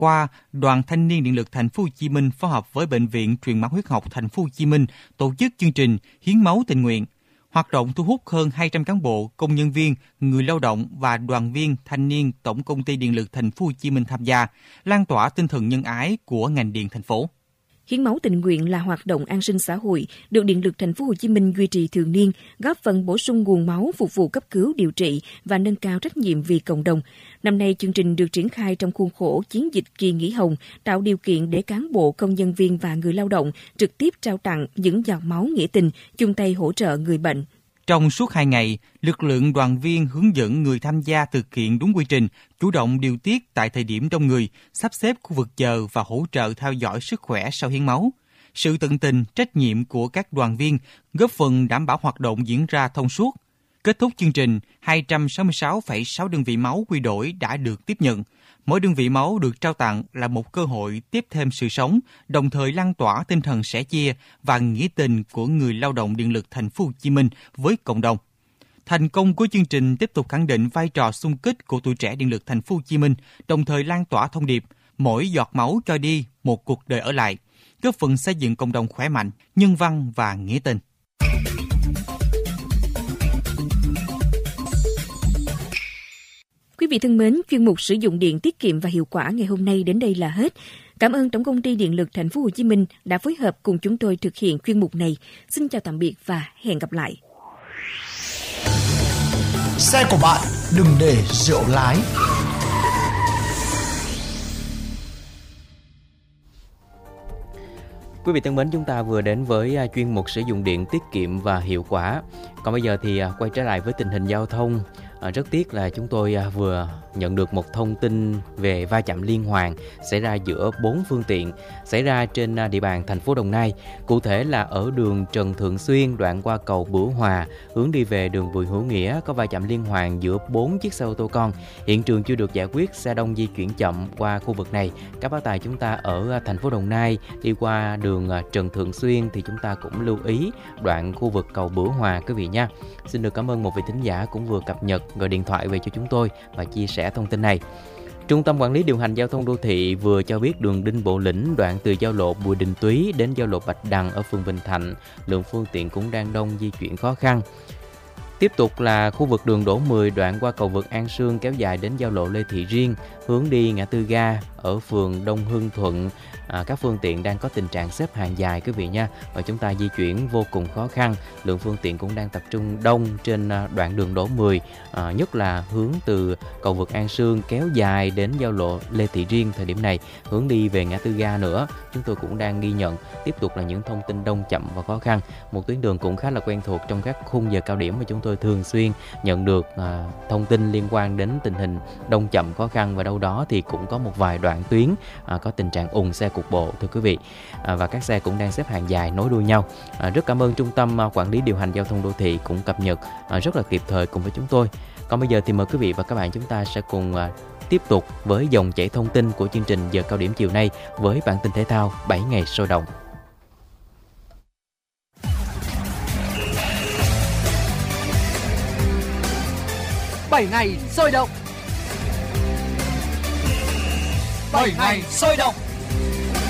qua, Đoàn Thanh niên Điện lực Thành phố Hồ Chí Minh phối hợp với Bệnh viện Truyền máu huyết học Thành phố Hồ Chí Minh tổ chức chương trình hiến máu tình nguyện. Hoạt động thu hút hơn 200 cán bộ, công nhân viên, người lao động và đoàn viên thanh niên Tổng công ty Điện lực Thành phố Hồ Chí Minh tham gia, lan tỏa tinh thần nhân ái của ngành điện thành phố. Hiến máu tình nguyện là hoạt động an sinh xã hội được Điện lực Thành phố Hồ Chí Minh duy trì thường niên, góp phần bổ sung nguồn máu phục vụ cấp cứu điều trị và nâng cao trách nhiệm vì cộng đồng. Năm nay, chương trình được triển khai trong khuôn khổ chiến dịch Kỳ nghỉ hồng, tạo điều kiện để cán bộ, công nhân viên và người lao động trực tiếp trao tặng những giọt máu nghĩa tình, chung tay hỗ trợ người bệnh. Trong suốt 2 ngày, lực lượng đoàn viên hướng dẫn người tham gia thực hiện đúng quy trình, chủ động điều tiết tại thời điểm đông người, sắp xếp khu vực chờ và hỗ trợ theo dõi sức khỏe sau hiến máu. Sự tận tình, trách nhiệm của các đoàn viên góp phần đảm bảo hoạt động diễn ra thông suốt. Kết thúc chương trình, 266,6 đơn vị máu quy đổi đã được tiếp nhận. Mỗi đơn vị máu được trao tặng là một cơ hội tiếp thêm sự sống, đồng thời lan tỏa tinh thần sẻ chia và nghĩa tình của người lao động điện lực Thành phố Hồ Chí Minh với cộng đồng. Thành công của chương trình tiếp tục khẳng định vai trò xung kích của tuổi trẻ điện lực Thành phố Hồ Chí Minh, đồng thời lan tỏa thông điệp mỗi giọt máu cho đi, một cuộc đời ở lại, góp phần xây dựng cộng đồng khỏe mạnh, nhân văn và nghĩa tình. Quý vị thân mến, chuyên mục sử dụng điện tiết kiệm và hiệu quả ngày hôm nay đến đây là hết. Cảm ơn Tổng công ty Điện lực Thành phố Hồ Chí Minh đã phối hợp cùng chúng tôi thực hiện chuyên mục này. Xin chào tạm biệt và hẹn gặp lại. Xe của bạn đừng để rượu lái. Quý vị thân mến, chúng ta vừa đến với chuyên mục sử dụng điện tiết kiệm và hiệu quả. Còn bây giờ thì quay trở lại với tình hình giao thông. Rất tiếc là chúng tôi vừa nhận được một thông tin về va chạm liên hoàn xảy ra giữa 4 phương tiện xảy ra trên địa bàn thành phố Đồng Nai. Cụ thể là ở đường Trần Thượng Xuyên đoạn qua cầu Bửu Hòa hướng đi về đường Bùi Hữu Nghĩa có va chạm liên hoàn giữa 4 chiếc xe ô tô con. Hiện trường chưa được giải quyết, xe đông di chuyển chậm qua khu vực này. Các bác tài chúng ta ở thành phố Đồng Nai đi qua đường Trần Thượng Xuyên thì chúng ta cũng lưu ý đoạn khu vực cầu Bửu Hòa quý vị nha. Xin được cảm ơn một vị thính giả cũng vừa cập nhật gọi điện thoại về cho chúng tôi và chia sẻ thông tin này. Trung tâm Quản lý Điều hành Giao thông Đô thị vừa cho biết đường Đinh Bộ Lĩnh đoạn từ giao lộ Bùi Đình Túy đến giao lộ Bạch Đằng ở phường Bình Thạnh, lượng phương tiện cũng đang đông, di chuyển khó khăn. Tiếp tục là khu vực đường Đỗ 10 đoạn qua cầu vượt An Sương kéo dài đến giao lộ Lê Thị Riêng, hướng đi ngã tư ga ở phường Đông Hưng Thuận. Các phương tiện đang có tình trạng xếp hàng dài quý vị nha, và chúng ta di chuyển vô cùng khó khăn. Lượng phương tiện cũng đang tập trung đông trên đoạn đường Đỗ 10, nhất là hướng từ cầu vượt An Sương kéo dài đến giao lộ Lê Thị Riêng. Thời điểm này hướng đi về ngã tư ga nữa, chúng tôi cũng đang ghi nhận tiếp tục là những thông tin đông chậm và khó khăn. Một tuyến đường cũng khá là quen thuộc trong các khung giờ cao điểm mà chúng tôi thường xuyên nhận được thông tin liên quan đến tình hình đông chậm khó khăn, và đâu đó thì cũng có một vài đoạn tuyến có tình trạng ùn xe cục bộ thưa quý vị, và các xe cũng đang xếp hàng dài nối đuôi nhau. Rất cảm ơn Trung tâm Quản lý Điều hành Giao thông Đô thị cũng cập nhật rất là kịp thời cùng với chúng tôi. Còn bây giờ thì mời quý vị và các bạn chúng ta sẽ cùng tiếp tục với dòng chảy thông tin của chương trình giờ cao điểm chiều nay với bản tin thể thao 7 ngày sôi động. 7 ngày sôi động. 7 ngày sôi động.